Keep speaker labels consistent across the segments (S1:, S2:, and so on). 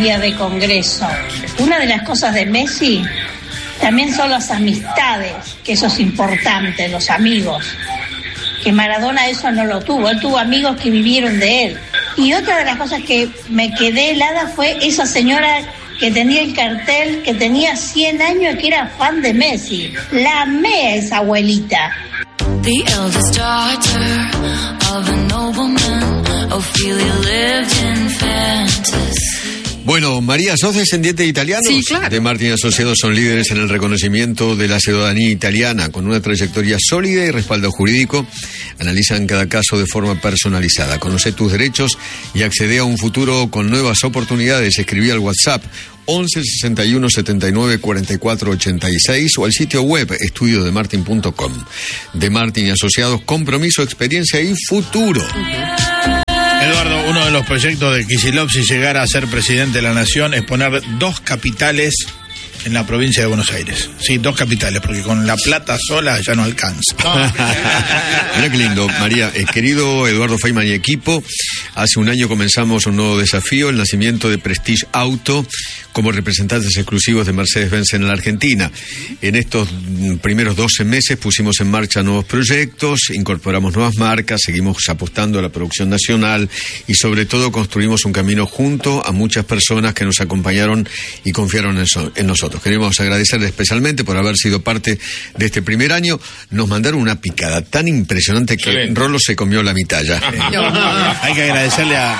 S1: día de Congreso. Una de las cosas de Messi también son las amistades, que eso es importante, los amigos. Que Maradona eso no lo tuvo, él tuvo amigos que vivieron de él. Y otra de las cosas que me quedé helada fue esa señora que tenía el cartel, que tenía 100 años y que era fan de Messi. La amé a esa abuelita. The eldest daughter of a nobleman, Ophelia lived in fantasy.
S2: Bueno, María, ¿sos descendiente de italianos?
S3: Sí, claro.
S2: De Martin Asociados son líderes en el reconocimiento de la ciudadanía italiana, con una trayectoria sólida y respaldo jurídico. Analizan cada caso de forma personalizada. Conoce tus derechos y accede a un futuro con nuevas oportunidades. Escribí al WhatsApp 11 61 79 44 86 o al sitio web estudiodemartin.com. De Martin y Asociados, compromiso, experiencia y futuro.
S4: Eduardo, uno de los proyectos de Kicillof, si llegara a ser presidente de la nación, es poner 2 capitales en la provincia de Buenos Aires. Sí, 2 capitales, porque con La Plata sola ya no alcanza.
S2: Mira qué lindo, María. Querido Eduardo Feynman y equipo, hace un año comenzamos un nuevo desafío, el nacimiento de Prestige Auto como representantes exclusivos de Mercedes-Benz en la Argentina. En estos primeros 12 meses pusimos en marcha nuevos proyectos, incorporamos nuevas marcas, seguimos apostando a la producción nacional y sobre todo construimos un camino junto a muchas personas que nos acompañaron y confiaron en nosotros. Queremos agradecerles especialmente por haber sido parte de este primer año. Nos mandaron una picada tan impresionante que Rolo se comió la mitad ya.
S4: Hay que agradecerle a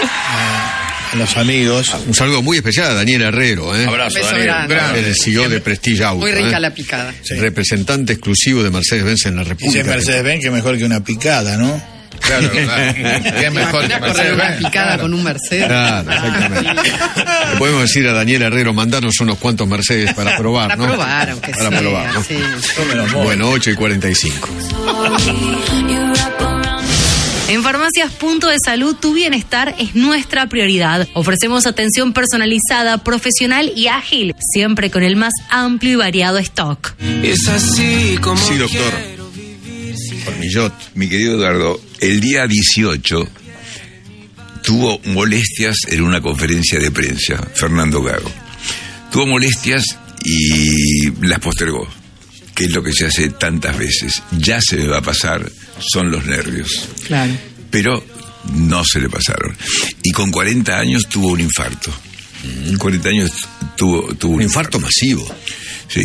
S4: los amigos.
S2: Un saludo muy especial a Daniel Herrero.
S4: Abrazo, Daniel.
S2: El CEO de Prestige Auto.
S3: Muy rica la picada.
S2: Sí. Representante exclusivo de Mercedes-Benz en la República.
S4: Dice Mercedes-Benz que mejor que una picada, ¿no? Claro, ¿qué es mejor que Mercedes-Benz?
S3: Una picada con un Mercedes.
S2: Claro, exactamente. Le podemos decir a Daniel Herrero, mandanos unos cuantos Mercedes para probar,
S3: para
S2: ¿no?
S3: Probar, aunque
S2: para
S3: sea,
S2: probar, ¿no?
S3: Sí.
S2: Bueno, 8:45.
S5: En Farmacias Punto de Salud, tu bienestar es nuestra prioridad. Ofrecemos atención personalizada, profesional y ágil, siempre con el más amplio y variado stock.
S6: Es así como
S2: sí, doctor. Cormillot.
S7: Mi querido Eduardo, el día 18 tuvo molestias en una conferencia de prensa, Fernando Gago. Tuvo molestias y las postergó, que es lo que se hace tantas veces. Ya se me va a pasar, son los nervios.
S3: Claro.
S7: Pero no se le pasaron. Y con 40 años tuvo un infarto. 40 años tuvo
S2: un infarto masivo.
S7: Sí,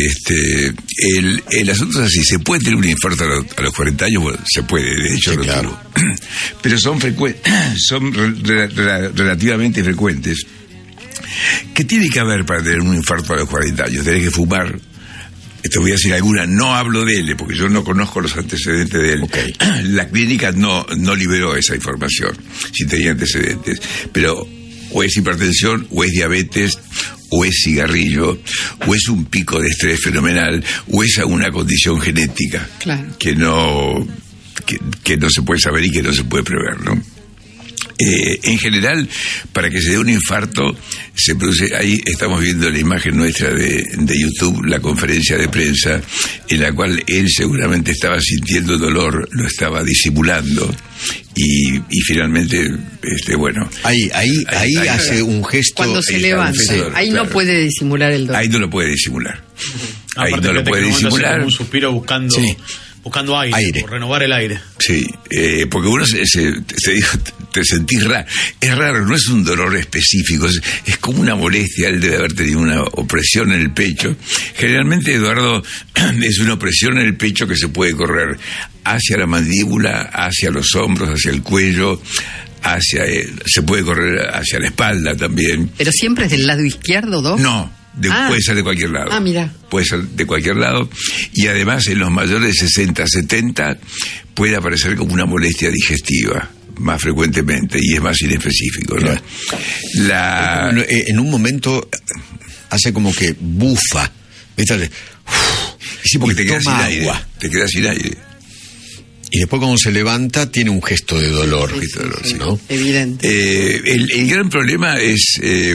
S7: el asunto es así, se puede tener un infarto a los 40 años, bueno, se puede, de hecho, sí, claro. Pero son relativamente frecuentes. ¿Qué tiene que haber para tener un infarto a los 40 años? Tenés que fumar. Te voy a decir alguna, no hablo de él, porque yo no conozco los antecedentes de él. Okay. La clínica no liberó esa información, si tenía antecedentes. Pero o es hipertensión, o es diabetes, o es cigarrillo, o es un pico de estrés fenomenal, o es alguna condición genética,
S3: claro,
S7: que no se puede saber y que no se puede prever, ¿no? En general, para que se dé un infarto, se produce, ahí estamos viendo la imagen nuestra de YouTube, la conferencia de prensa, en la cual él seguramente estaba sintiendo dolor, lo estaba disimulando, y finalmente, bueno.
S2: Ahí hace un gesto.
S3: Cuando se levanta, ahí claro, no puede disimular el dolor.
S7: Ahí no lo puede disimular. Ahí
S4: aparte
S7: no lo puede disimular.
S4: Un suspiro buscando... Sí. Buscando aire, por renovar el aire.
S7: Sí, porque uno te sentís raro. Es raro, no es un dolor específico, es como una molestia. Él debe haber tenido una opresión en el pecho. Generalmente, Eduardo, es una opresión en el pecho que se puede correr hacia la mandíbula, hacia los hombros, hacia el cuello, se puede correr hacia la espalda también.
S3: ¿Pero siempre es del lado izquierdo, Doc?
S7: No. Puede ser de cualquier lado.
S3: Mira.
S7: Puede ser de cualquier lado. Y además, en los mayores de 60, 70, puede aparecer como una molestia digestiva, más frecuentemente, y es más inespecífico, ¿no?
S2: Claro. En un momento hace como que bufa. ¿Viste?
S7: Sí, porque te quedas sin aire. Te quedas sin aire.
S2: Y después cuando se levanta tiene un gesto de dolor,
S3: sí, ¿no? Evidente.
S7: El gran problema es,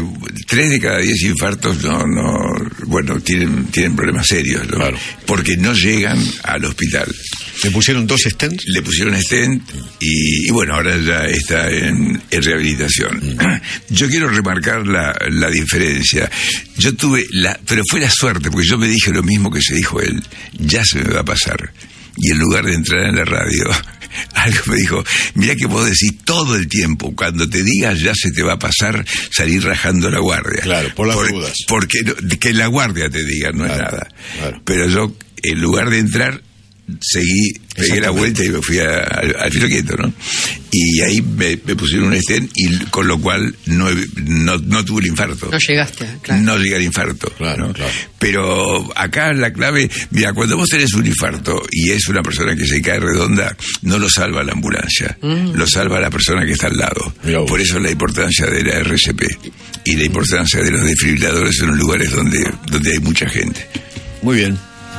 S7: 3 de cada 10 infartos tienen problemas serios, ¿no?
S2: Claro.
S7: Porque no llegan al hospital.
S2: ¿Le pusieron 2 stents?
S7: Le pusieron stent y bueno, ahora ya está en rehabilitación. Yo quiero remarcar la diferencia. Yo tuve pero fue la suerte, porque yo me dije lo mismo que se dijo él, ya se me va a pasar. Y en lugar de entrar en la radio, algo me dijo, mira que vos decís todo el tiempo, cuando te digas ya se te va a pasar, salir rajando la guardia.
S2: Claro, por las dudas.
S7: Porque que la guardia te diga, no es nada. Claro. Pero yo, en lugar de entrar, seguí, pegué la vuelta y me fui al filo quieto, ¿no? Y ahí me pusieron un stent, y con lo cual no tuve el infarto.
S3: No llegaste, claro.
S7: No llegué al infarto,
S2: claro,
S7: ¿no?
S2: Claro.
S7: Pero acá la clave, mira, cuando vos tenés un infarto y es una persona que se cae redonda, no lo salva la ambulancia, lo salva la persona que está al lado. Por eso la importancia de la RCP y la importancia de los desfibriladores en los lugares donde hay mucha gente.
S2: Muy bien.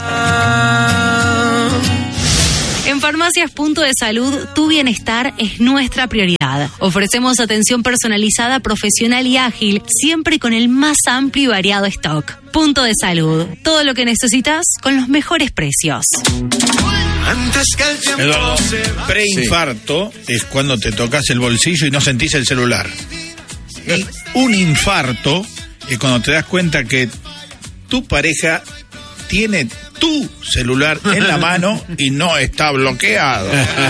S5: En Farmacias Punto de Salud, tu bienestar es nuestra prioridad. Ofrecemos atención personalizada, profesional y ágil, siempre con el más amplio y variado stock. Punto de Salud, todo lo que necesitas con los mejores precios.
S4: Eduardo, preinfarto es cuando te tocas el bolsillo y no sentís el celular. Y un infarto es cuando te das cuenta que tu pareja tiene tu celular en la mano y no está bloqueado.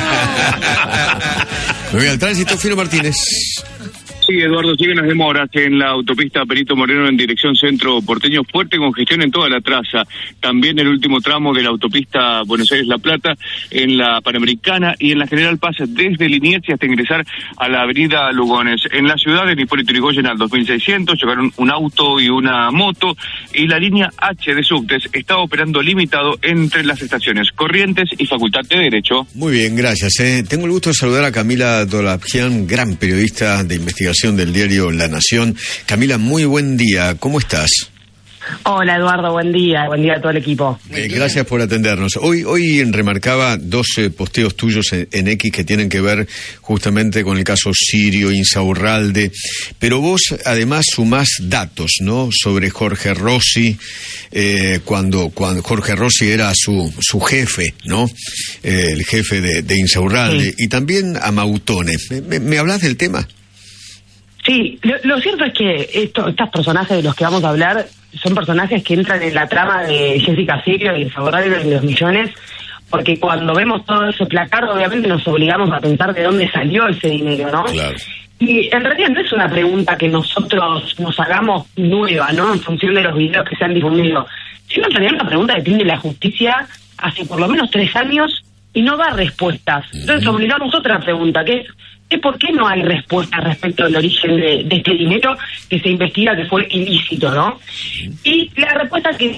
S2: Me voy al tránsito, Fino Martínez.
S6: Sí, Eduardo, siguen las demoras en la autopista Perito Moreno en dirección centro porteño, fuerte congestión en toda la traza, también el último tramo de la autopista Buenos Aires-La Plata, en la Panamericana y en la General Paz desde Liniers hasta ingresar a la avenida Lugones. En la ciudad de Hipólito Yrigoyen al 2600 chocaron un auto y una moto, y la línea H de subtes está operando limitado entre las estaciones Corrientes y Facultad de Derecho.
S2: Muy bien, gracias. Tengo el gusto de saludar a Camila Dolabjian, gran periodista de investigación del diario La Nación. Camila, muy buen día, ¿cómo estás?
S8: Hola Eduardo, buen día a todo el equipo.
S2: Gracias por atendernos. Hoy remarcaba 2 posteos tuyos en X que tienen que ver justamente con el caso Sirio, Insaurralde, pero vos además sumás datos, ¿no? Sobre Jorge Rossi, cuando Jorge Rossi era su jefe, ¿no? El jefe de Insaurralde, sí. Y también a Mautone. ¿Me hablas del tema?
S8: Sí, lo cierto es que estos personajes de los que vamos a hablar son personajes que entran en la trama de Jessica Sirio y Insaurralde de los millones, porque cuando vemos todo ese placardo, obviamente nos obligamos a pensar de dónde salió ese dinero, ¿no?
S2: Claro.
S8: Y en realidad no es una pregunta que nosotros nos hagamos nueva, ¿no? En función de los videos que se han difundido, sino en realidad una pregunta que tiene la justicia hace por lo menos 3 años y no da respuestas. Entonces obligamos otra pregunta, que es ¿por qué no hay respuesta respecto al origen de este dinero que se investiga que fue ilícito, ¿no? Y la respuesta que...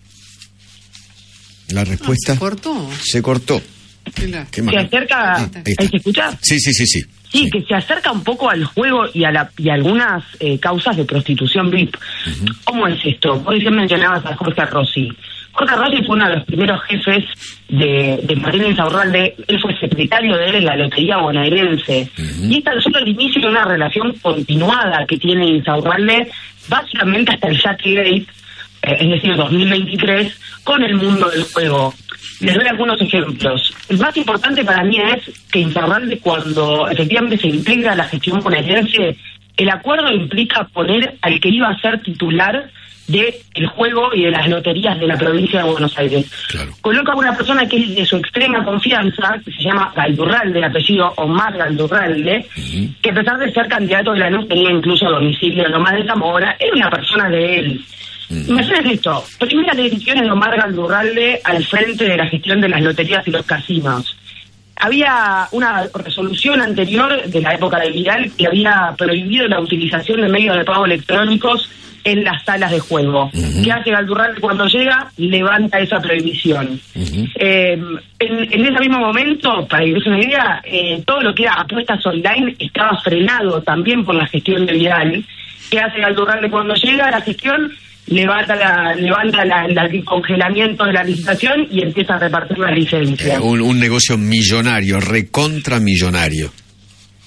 S2: ¿La respuesta?
S3: ¿Se cortó?
S2: Se cortó.
S8: ¿Qué más? Se acerca... ¿Ahí se escucha?
S2: Sí.
S8: Sí, que se acerca un poco al juego y a algunas causas de prostitución VIP. ¿Cómo es esto? Por ejemplo, mencionabas a Jorge Rossi. Jorge Rossi fue uno de los primeros jefes de Martín Insaurralde. Él fue secretario de él en la Lotería Bonaerense. Y es tan solo el inicio de una relación continuada que tiene Insaurralde, básicamente hasta el Jackgate, es decir, 2023, con el mundo del juego. Les doy algunos ejemplos. El más importante para mí es que Insaurralde, cuando efectivamente se integra a la gestión bonaerense, el acuerdo implica poner al que iba a ser titular del juego y de las loterías de la provincia de Buenos Aires.
S2: Claro.
S8: Coloca a una persona que es de su extrema confianza, que se llama Galdurralde, de apellido Omar Galdurralde, que a pesar de ser candidato de Lanús tenía incluso domicilio en Loma de Zamora, era una persona de él. Imagínate esto, primeras elecciones de Omar Galdurralde al frente de la gestión de las loterías y los casinos. Había una resolución anterior de la época de Vidal que había prohibido la utilización de medios de pago electrónicos en las salas de juego. ¿Qué hace Galdurralde cuando llega? Levanta esa prohibición. En ese mismo momento, para que una idea, todo lo que era apuestas online estaba frenado también por la gestión de Vidal. ¿Qué hace Galdurralde cuando llega a la gestión? Levanta el congelamiento de la licitación y empieza a repartir la licencia.
S2: Un negocio millonario, recontra millonario.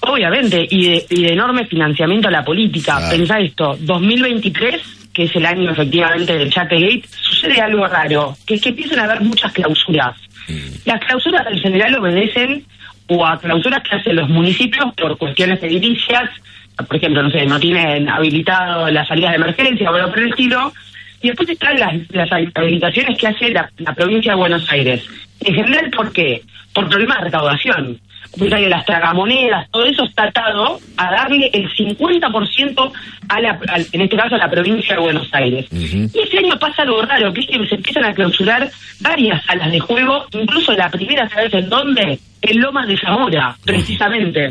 S8: Obviamente, y de enorme financiamiento a la política.
S2: Claro.
S8: Pensá esto, 2023, que es el año efectivamente del Chategate, sucede algo raro, que es que empiezan a haber muchas clausuras. Las clausuras en general obedecen o a clausuras que hacen los municipios por cuestiones edilicias, por ejemplo, no sé, no tienen habilitado las salidas de emergencia o algo por el estilo, y después están las habilitaciones que hace la provincia de Buenos Aires. En general, ¿por qué? Por problemas de recaudación. Las tragamonedas, todo eso está atado a darle el 50% en este caso a la provincia de Buenos Aires. Y ese año pasa algo raro, que es que se empiezan a clausurar varias salas de juego, incluso la primera, ¿sabes en dónde? En Lomas de Zamora, precisamente.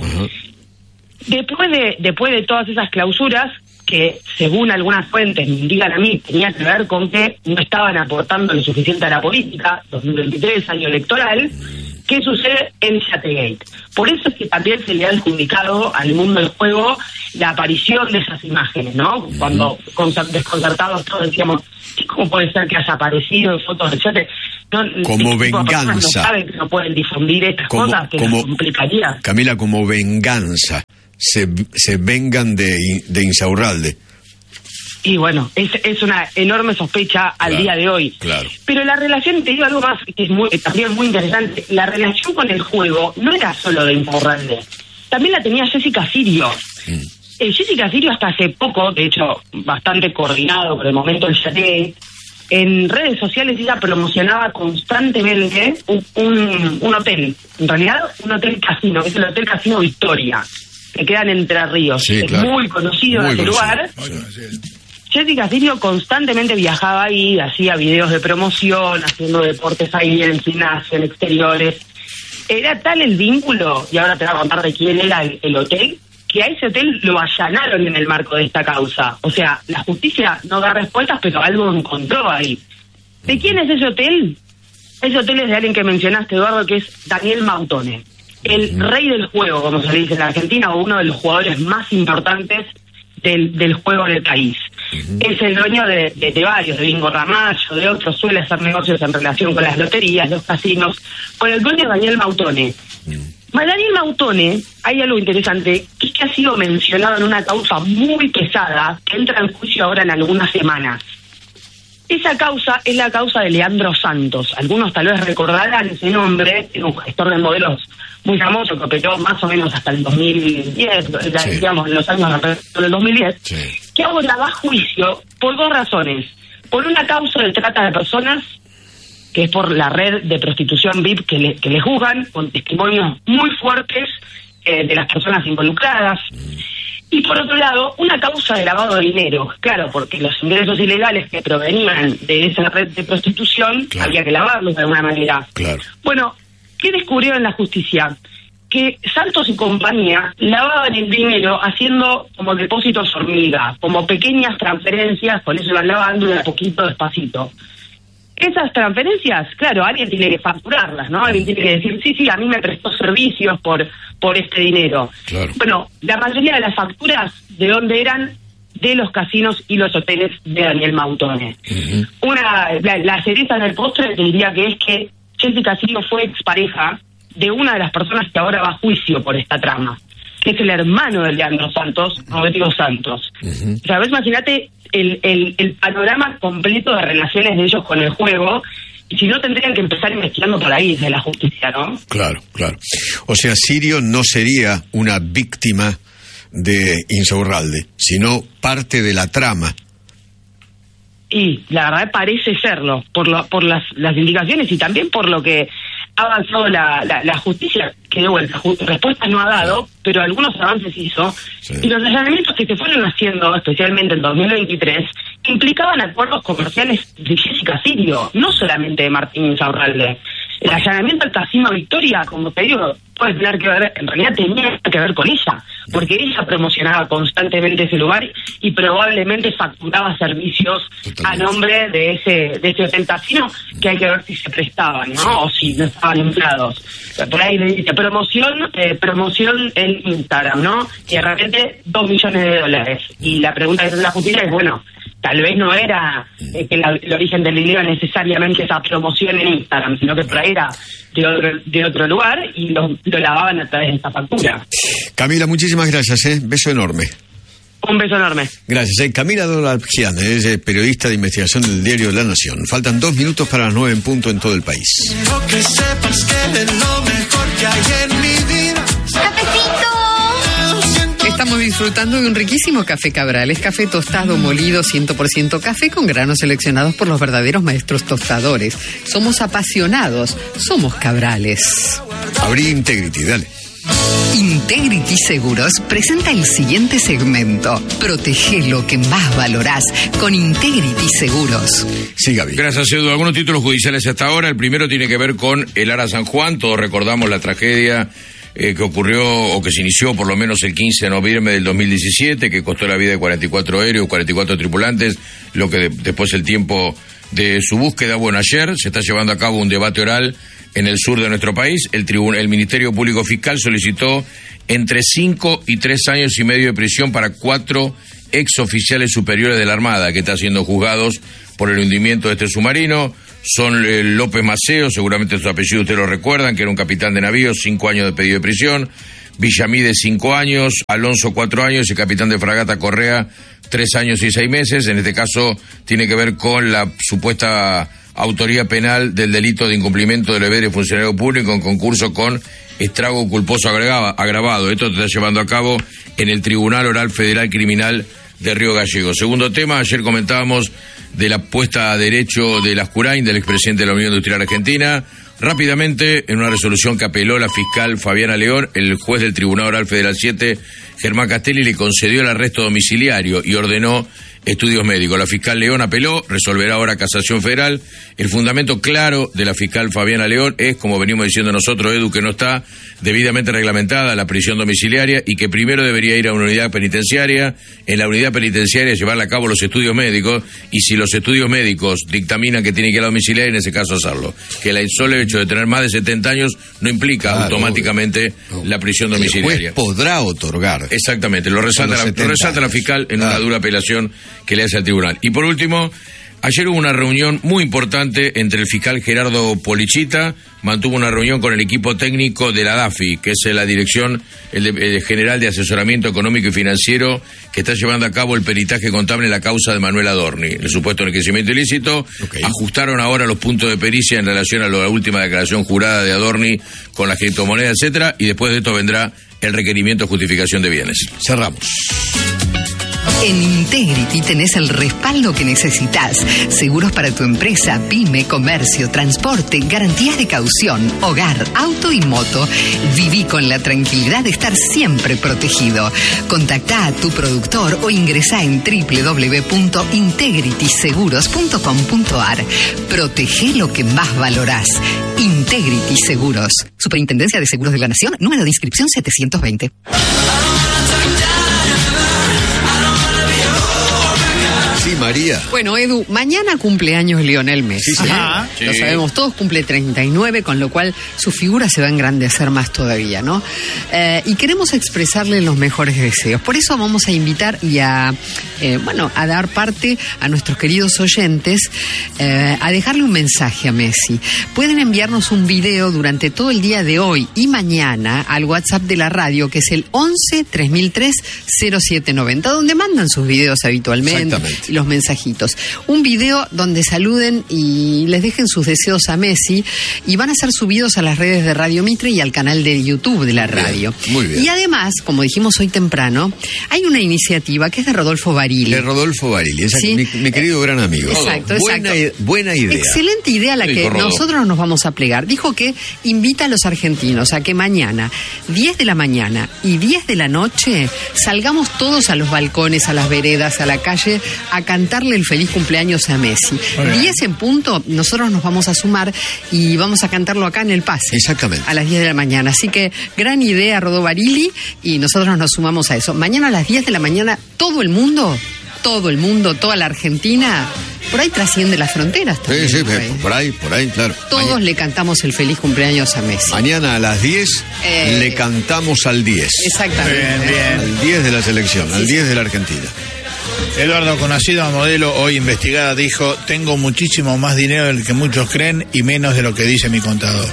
S8: Después de todas esas clausuras, que según algunas fuentes me indican a mí, tenía que ver con que no estaban aportando lo suficiente a la política, 2023, año electoral. ¿Qué sucede en Chategate? Por eso es que también se le ha adjudicado al mundo del juego la aparición de esas imágenes, ¿no? Cuando desconcertados todos decíamos, ¿cómo puede ser que haya aparecido en fotos de Chategate?
S2: Como venganza.
S8: No saben que no pueden difundir estas cosas, que les complicaría.
S2: Camila, como venganza. Se vengan de Insaurralde.
S8: Y bueno, es una enorme sospecha al día de hoy.
S2: Claro.
S8: Pero la relación, te digo algo más que es también muy interesante, la relación con el juego no era solo de Insaurralde, también la tenía Jessica Sirio. Jessica Sirio hasta hace poco, de hecho bastante coordinado por el momento del Chategate, en redes sociales ella promocionaba constantemente un hotel, en realidad un hotel casino, que es el Hotel Casino Victoria, que queda en Entre Ríos.
S2: Sí,
S8: es
S2: claro.
S8: Muy conocido en ese lugar. Jessica Sirio constantemente viajaba ahí, hacía videos de promoción, haciendo deportes ahí en el gimnasio, en exteriores. Era tal el vínculo, y ahora te voy a contar de quién era el hotel, que a ese hotel lo allanaron en el marco de esta causa. O sea, la justicia no da respuestas, pero algo encontró ahí. ¿De quién es ese hotel? Ese hotel es de alguien que mencionaste, Eduardo, que es Daniel Mautone, el rey del juego, como se le dice en la Argentina, o uno de los jugadores más importantes del juego en el país. Es el dueño de varios, de Bingo Ramallo, de otros, suele hacer negocios en relación con las loterías, los casinos. Bueno, el dueño es Daniel Mautone. Daniel Mautone, hay algo interesante, que es que ha sido mencionado en una causa muy pesada, que entra en juicio ahora en algunas semanas. Esa causa es la causa de Leandro Santos. Algunos tal vez recordarán ese nombre, era un gestor de modelos muy famoso que operó más o menos hasta el 2010, digamos, en los años del 2010, que ahora va a juicio por dos razones. Por una causa de trata de personas, que es por la red de prostitución VIP que le juzgan, con testimonios muy fuertes de las personas involucradas. Y por otro lado, una causa de lavado de dinero. Claro, porque los ingresos ilegales que provenían de esa red de prostitución, había que lavarlos de alguna manera.
S2: Claro.
S8: Bueno, ¿qué descubrió en la justicia? Que Santos y compañía lavaban el dinero haciendo como depósitos hormiga, como pequeñas transferencias, con eso iban lavando de a poquito, despacito. Esas transferencias, claro, alguien tiene que facturarlas, ¿no? Alguien tiene que decir, sí, a mí me prestó servicios por este dinero. Claro. Bueno, la mayoría de las facturas, ¿de dónde eran? De los casinos y los hoteles de Daniel Mautone. La cereza en el postre te diría que es que Jessica Sirio fue expareja de una de las personas que ahora va a juicio por esta trama, que es el hermano de Leandro Santos, Rodrigo Santos. O sea, imagínate el panorama completo de relaciones de ellos con el juego, y si no tendrían que empezar investigando por ahí desde la justicia, ¿no?
S2: Claro. O sea, Sirio no sería una víctima de Insaurralde, sino parte de la trama.
S8: Y la verdad parece serlo, por las indicaciones y también por lo que ha avanzado la justicia, que de vuelta, respuestas no ha dado, pero algunos avances hizo. Y los allanamientos que se fueron haciendo, especialmente en 2023, implicaban acuerdos comerciales de Jessica Sirio, no solamente de Martín Insaurralde. El allanamiento al Casino Victoria, como te digo, puede tener que ver, en realidad tenía que ver con ella, porque ella promocionaba constantemente ese lugar y probablemente facturaba servicios a nombre de ese hotel casino, que hay que ver si se prestaban, ¿no? O si no estaban empleados. Por ahí le dice promoción en Instagram, ¿no? Y de repente $2 millones. Y la pregunta que hace la justicia es, bueno, tal vez no era que el origen del video necesariamente esa promoción en Instagram, sino que por ahí era de otro lugar y lo lavaban a través de esta factura.
S2: Camila, muchísimas gracias, beso enorme.
S8: Un beso enorme.
S2: Gracias. Camila Dolapjian es periodista de investigación del diario La Nación. Faltan 2 minutos para las 9 en punto en todo el país.
S9: Que sepas que eres lo mejor que hay en mi vida.
S3: ¡Cafecito! Estamos disfrutando de un riquísimo café Cabral. Es café tostado, molido, 100% café con granos seleccionados por los verdaderos maestros tostadores. Somos apasionados, somos Cabrales.
S2: Abrí Integrity, dale.
S3: Integrity Seguros presenta el siguiente segmento. Protege lo que más valorás con Integrity Seguros.
S2: Sí, Gaby.
S10: Gracias, Edu. Algunos títulos judiciales hasta ahora. El primero tiene que ver con el Ara San Juan. Todos recordamos la tragedia que ocurrió, o que se inició por lo menos el 15 de noviembre del 2017, que costó la vida de 44 aéreos, 44 tripulantes, lo que después el tiempo de su búsqueda. Bueno, ayer se está llevando a cabo un debate oral en el sur de nuestro país. El Ministerio Público Fiscal solicitó entre 5 y 3 años y medio de prisión para 4 exoficiales superiores de la Armada que están siendo juzgados por el hundimiento de este submarino. Son López Maceo, seguramente su apellido ustedes lo recuerdan, que era un capitán de navío, 5 años de pedido de prisión. Villamide, 5 años, Alonso, 4 años, y capitán de fragata Correa, 3 años y 6 meses. En este caso tiene que ver con la supuesta autoría penal del delito de incumplimiento del deber de funcionario público en concurso con estrago culposo agravado. Esto se está llevando a cabo en el Tribunal Oral Federal Criminal de Río Gallegos. Segundo tema, ayer comentábamos de la puesta a derecho de Lascurain, del expresidente de la Unión Industrial Argentina. Rápidamente, en una resolución que apeló la fiscal Fabiana León, el juez del Tribunal Oral Federal 7, Germán Castelli, le concedió el arresto domiciliario y ordenó estudios médicos. La fiscal León apeló, resolverá ahora casación federal. El fundamento claro de la fiscal Fabiana León es, como venimos diciendo nosotros, Edu, que no está debidamente reglamentada la prisión domiciliaria y que primero debería ir a una unidad penitenciaria, en la unidad penitenciaria llevarle a cabo los estudios médicos, y si los estudios médicos dictaminan que tiene que ir a la domiciliaria, en ese caso hacerlo. Que el solo hecho de tener más de 70 años no implica automáticamente la prisión domiciliaria.
S2: El juez podrá otorgar.
S10: Exactamente, lo resalta la fiscal en una dura apelación que le hace al tribunal. Y por último, ayer hubo una reunión muy importante entre el fiscal Gerardo Polichita, mantuvo una reunión con el equipo técnico de la DAFI, que es la Dirección General de Asesoramiento Económico y Financiero, que está llevando a cabo el peritaje contable en la causa de Manuel Adorni, el supuesto enriquecimiento ilícito. Ajustaron ahora los puntos de pericia en relación a la última declaración jurada de Adorni con la criptomoneda, etcétera, y después de esto vendrá el requerimiento de justificación de bienes.
S2: Cerramos.
S3: En Integrity tenés el respaldo que necesitas. Seguros para tu empresa, pyme, comercio, transporte, garantías de caución, hogar, auto y moto. Viví con la tranquilidad de estar siempre protegido. Contactá a tu productor o ingresá en www.integrityseguros.com.ar. Protege lo que más valorás. Integrity Seguros. Superintendencia de Seguros de la Nación, número de inscripción 720.
S2: Sí, María.
S3: Bueno, Edu, mañana cumpleaños Lionel Messi.
S2: Sí,
S3: sí. Lo sabemos todos, cumple 39, con lo cual su figura se va a engrandecer más todavía, ¿no? Y queremos expresarle los mejores deseos. Por eso vamos a invitar y a dar parte a nuestros queridos oyentes, a dejarle un mensaje a Messi. Pueden enviarnos un video durante todo el día de hoy y mañana al WhatsApp de la radio, que es el 11-3003-0790, donde mandan sus videos habitualmente. Y los mensajitos. Un video donde saluden y les dejen sus deseos a Messi, y van a ser subidos a las redes de Radio Mitre y al canal de YouTube de la radio.
S2: Muy bien.
S3: Y además, como dijimos hoy temprano, hay una iniciativa que es de Rodolfo Barili.
S2: De Rodolfo Barili,
S3: ¿sí?
S2: mi querido gran amigo.
S3: Exacto,
S2: Buena idea.
S3: Excelente idea la que nosotros nos vamos a plegar. Dijo que invita a los argentinos a que mañana, 10 de la mañana y 10 de la noche, salgamos todos a los balcones, a las veredas, a la calle, a cantarle el feliz cumpleaños a Messi. 10 en punto, nosotros nos vamos a sumar y vamos a cantarlo acá en El Pase.
S2: Exactamente.
S3: A las 10 de la mañana. Así que gran idea, Rodó Barili, y nosotros nos sumamos a eso. Mañana a las 10 de la mañana, todo el mundo, toda la Argentina, por ahí trasciende las fronteras también.
S2: Sí, por ahí, claro.
S3: Todos le cantamos el feliz cumpleaños a Messi.
S2: Mañana a las 10 le cantamos al 10.
S3: Exactamente.
S2: Bien. Al 10 de la selección, al 10 de la Argentina.
S4: Eduardo, conocida modelo, hoy investigada, dijo: tengo muchísimo más dinero del que muchos creen y menos de lo que dice mi contador.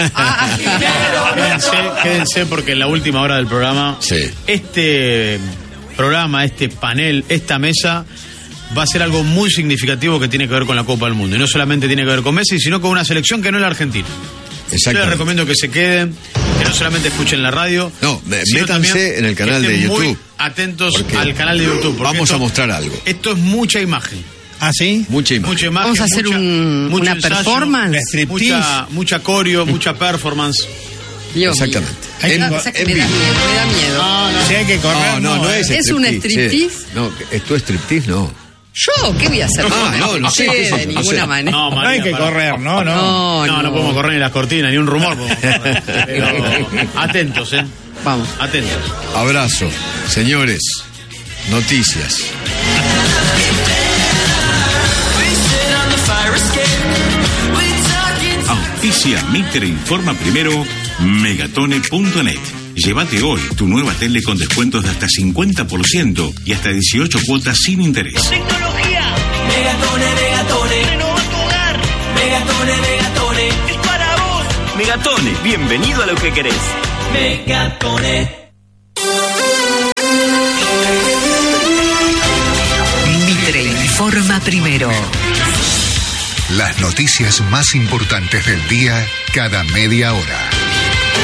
S11: Quédense porque en la última hora del programa, este programa, este panel, esta mesa va a ser algo muy significativo que tiene que ver con la Copa del Mundo. Y no solamente tiene que ver con Messi, sino con una selección que no es la Argentina. Yo les recomiendo que se queden, que no solamente escuchen la radio.
S2: No, métanse en el canal de YouTube.
S11: Muy atentos al canal de YouTube.
S2: Vamos a mostrar algo.
S11: Esto es mucha imagen.
S4: ¿Ah, sí?
S2: Mucha imagen.
S3: Vamos a hacer una
S11: ensayo,
S3: performance.
S11: Mucha coreo, mucha performance.
S3: Dios
S2: exactamente.
S3: Me da miedo.
S4: No, si hay que correr.
S2: No es
S3: ¿Es un striptease?
S2: No, ¿esto es striptease? No.
S3: ¿Yo? ¿Qué voy a hacer?
S2: No sé.
S3: De ninguna manera.
S11: No, María,
S4: no hay que correr, no
S11: podemos correr ni las cortinas, ni un rumor podemos correr. Pero atentos,
S3: Vamos.
S11: Atentos.
S2: Abrazo. Señores, noticias.
S12: Auspicia Mitre Informa Primero, Megatone.net. Llévate hoy tu nueva tele con descuentos de hasta 50% y hasta 18 cuotas sin interés.
S9: Tecnología. Megatone. Renova tu hogar. Megatone. Es para vos.
S13: Megatone, bienvenido a lo que querés.
S9: Megatone.
S14: Mitre Informa Primero. Las noticias más importantes del día cada media hora.